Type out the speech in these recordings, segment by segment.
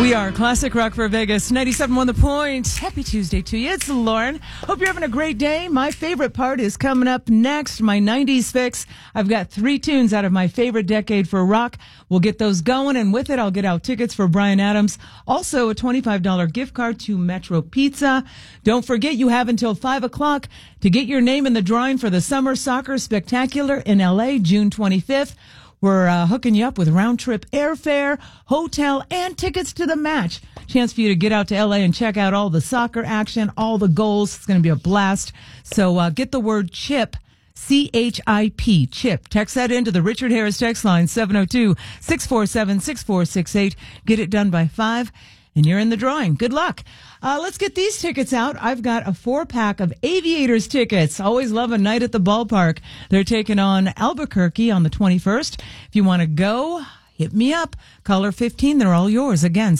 We are Classic Rock for Vegas, 97.1 The Point. Happy Tuesday to you. It's Lauren. Hope you're having a great day. My favorite part is coming up next, my 90s fix. I've got 3 tunes out of my favorite decade for rock. We'll get those going, and with it, I'll get out tickets for Bryan Adams. Also, a $25 gift card to Metro Pizza. Don't forget, you have until 5 o'clock to get your name in the drawing for the Summer Soccer Spectacular in L.A., June 25th. We're hooking you up with round-trip airfare, hotel, and tickets to the match. Chance for you to get out to L.A. and check out all the soccer action, all the goals. It's going to be a blast. So get the word CHIP, C-H-I-P, CHIP. Text that into the Richard Harris text line, 702-647-6468. Get it done by 5, and you're in the drawing. Good luck. Let's get these tickets out. I've got a 4-pack of Aviators tickets. Always love a night at the ballpark. They're taking on Albuquerque on the 21st. If you want to go, hit me up. Caller 15, they're all yours. Again,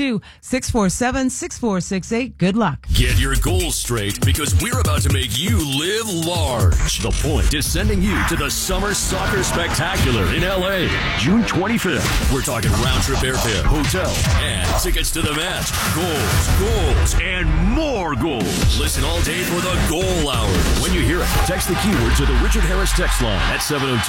702-647-6468. Good luck. Get your goals straight because we're about to make you live large. The Point is sending you to the Summer Soccer Spectacular in L.A., June 25th. We're talking round-trip airfare, hotel, and tickets to the match. Goals, and more goals. Listen all day for the Goal Hour. When you hear it, text the keyword to the Richard Harris text line at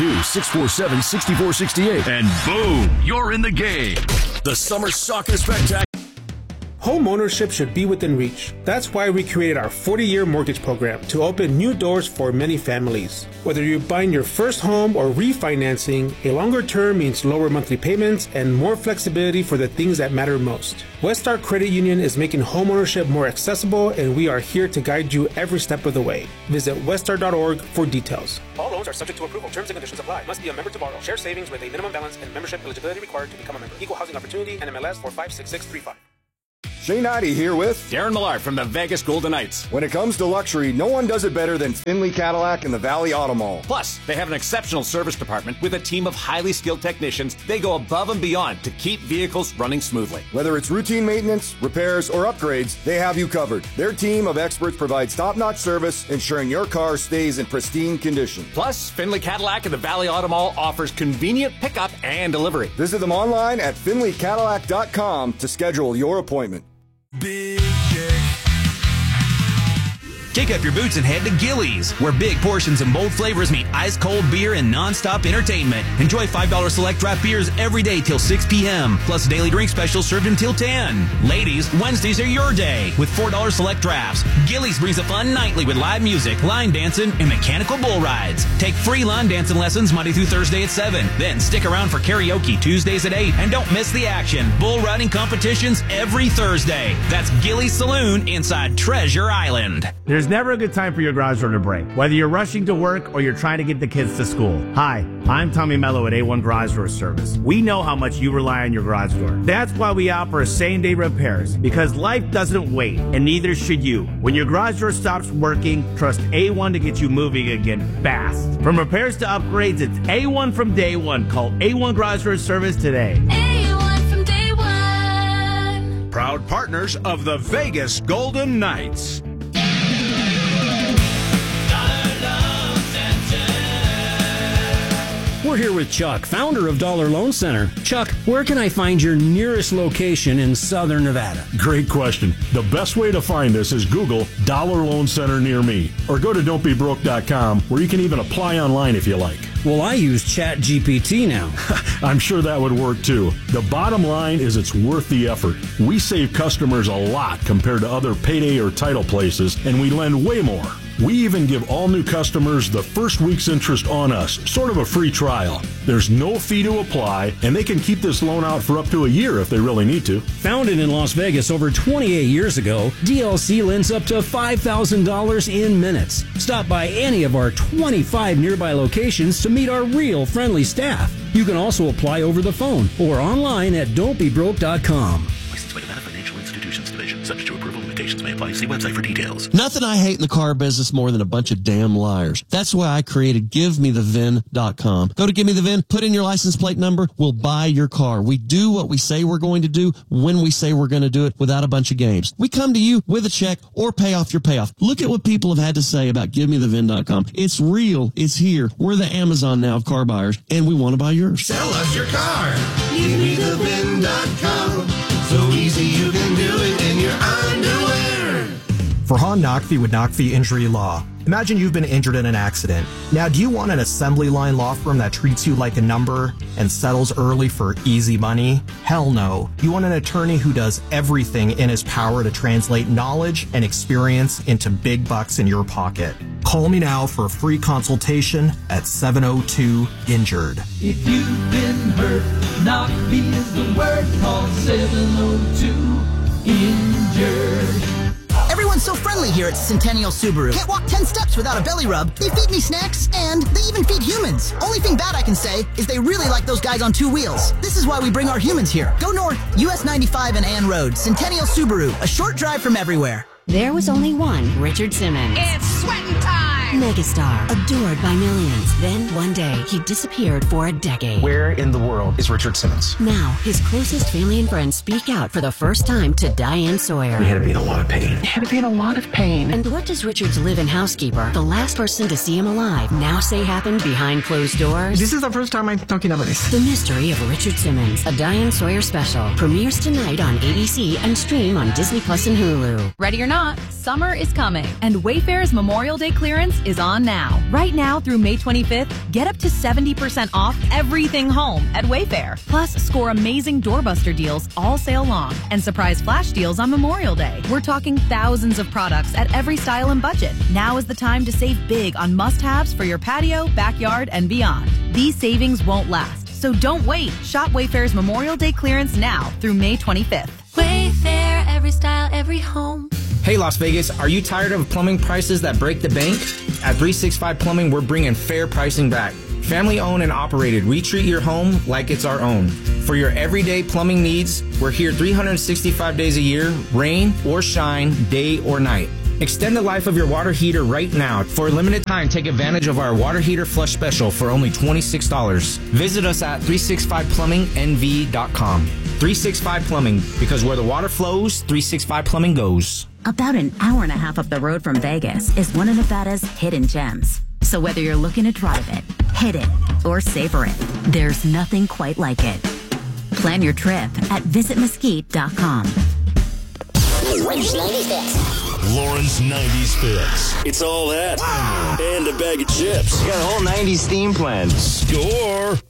702-647-6468. And boom, you're in the game. The Summer Soccer Spectacular. Home ownership should be within reach. That's why we created our 40-year mortgage program to open new doors for many families. Whether you're buying your first home or refinancing, a longer term means lower monthly payments and more flexibility for the things that matter most. Westar Credit Union is making home ownership more accessible, and we are here to guide you every step of the way. Visit westar.org for details. All loans are subject to approval. Terms and conditions apply. Must be a member to borrow. Share savings with a minimum balance and membership eligibility required to become a member. Equal housing opportunity, NMLS 456635. Shane Ivey here with Darren Millard from the Vegas Golden Knights. When it comes to luxury, no one does it better than Finley Cadillac and the Valley Auto Mall. Plus, they have an exceptional service department with a team of highly skilled technicians. They go above and beyond to keep vehicles running smoothly. Whether it's routine maintenance, repairs, or upgrades, they have you covered. Their team of experts provides top-notch service, ensuring your car stays in pristine condition. Plus, Finley Cadillac and the Valley Auto Mall offers convenient pickup and delivery. Visit them online at finleycadillac.com to schedule your appointment. Big Day. Kick up your boots and head to Gillies, where big portions and bold flavors meet ice-cold beer and non-stop entertainment. Enjoy $5 select draft beers every day till 6 p.m., plus daily drink specials served until 10. Ladies, Wednesdays are your day with $4 select drafts. Gillies brings a fun nightly with live music, line dancing, and mechanical bull rides. Take free line dancing lessons Monday through Thursday at 7. Then stick around for karaoke Tuesdays at 8. And don't miss the action. Bull riding competitions every Thursday. That's Gillies Saloon inside Treasure Island. There's never a good time for your garage door to break, whether you're rushing to work or you're trying to get the kids to school. Hi, I'm Tommy Mello at A1 Garage Door Service. We know how much you rely on your garage door. That's why we offer same-day repairs, because life doesn't wait, and neither should you. When your garage door stops working, trust A1 to get you moving again fast. From repairs to upgrades, it's A1 from day one. Call A1 Garage Door Service today. A1 from day one. Proud partners of the Vegas Golden Knights. We're here with Chuck, founder of Dollar Loan Center. Chuck, where can I find your nearest location in Southern Nevada? Great question. The best way to find us is Google Dollar Loan Center near me, or go to don'tbebroke.com, where you can even apply online if you like. Well, I use ChatGPT now. I'm sure that would work too. The bottom line is it's worth the effort. We save customers a lot compared to other payday or title places, and we lend way more. We even give all new customers the first week's interest on us, sort of a free trial. There's no fee to apply, and they can keep this loan out for up to a year if they really need to. Founded in Las Vegas over 28 years ago, DLC lends up to $5,000 in minutes. Stop by any of our 25 nearby locations to meet our real friendly staff. You can also apply over the phone or online at don'tbebroke.com. Licensed by Nevada Financial Institutions Division. Subject to approval. Limitations may apply. See website for details. Nothing I hate in the car business more than a bunch of damn liars. That's why I created GiveMeTheVIN.com. Go to Give Me the VIN, put in your license plate number, we'll buy your car. We do what we say we're going to do when we say we're going to do it without a bunch of games. We come to you with a check or pay off your payoff. Look at what people have had to say about GiveMeTheVIN.com. It's real. It's here. We're the Amazon now of car buyers, and we want to buy yours. Sell us your car. GiveMeTheVIN.com. So easy. Farhan Naqvi with Naqvi Injury Law. Imagine you've been injured in an accident. Now, do you want an assembly line law firm that treats you like a number and settles early for easy money? Hell no. You want an attorney who does everything in his power to translate knowledge and experience into big bucks in your pocket. Call me now for a free consultation at 702-INJURED. If you've been hurt, Naqvi is the word. Call 702-INJURED. Everyone's so friendly here at Centennial Subaru. Can't walk 10 steps without a belly rub. They feed me snacks, and they even feed humans. Only thing bad I can say is they really like those guys on 2 wheels. This is why we bring our humans here. Go north, US 95 and Ann Road. Centennial Subaru, a short drive from everywhere. There was only one Richard Simmons. It's sweating time! Megastar, adored by millions. Then, one day, he disappeared for a decade. Where in the world is Richard Simmons? Now, his closest family and friends speak out for the first time to Diane Sawyer. We had to be in a lot of pain. And what does Richard's live-in housekeeper, the last person to see him alive, now say happened behind closed doors? This is the first time I'm talking about this. The Mystery of Richard Simmons, a Diane Sawyer special, premieres tonight on ABC and stream on Disney Plus and Hulu. Ready or not, summer is coming, and Wayfair's Memorial Day clearance is on now. Right now through May 25th, get up to 70% off everything home at Wayfair. Plus, score amazing doorbuster deals all sale long and surprise flash deals on Memorial Day. We're talking thousands of products at every style and budget. Now is the time to save big on must-haves for your patio, backyard, and beyond. These savings won't last, so don't wait. Shop Wayfair's Memorial Day clearance now through May 25th. Wayfair, every style, every home. Hey Las Vegas, are you tired of plumbing prices that break the bank? At 365 Plumbing, we're bringing fair pricing back. Family owned and operated, we treat your home like it's our own. For your everyday plumbing needs, we're here 365 days a year, rain or shine, day or night. Extend the life of your water heater right now. For a limited time, take advantage of our water heater flush special for only $26. Visit us at 365plummingnv.com. 365 Plumbing, because where the water flows, 365 Plumbing goes. About an hour and a half up the road from Vegas is one of Nevada's hidden gems. So whether you're looking to drive it, hit it, or savor it, there's nothing quite like it. Plan your trip at visitmesquite.com. Lauren's 90s Fix. It's all that and a bag of chips. Got a whole 90s theme plan. Score!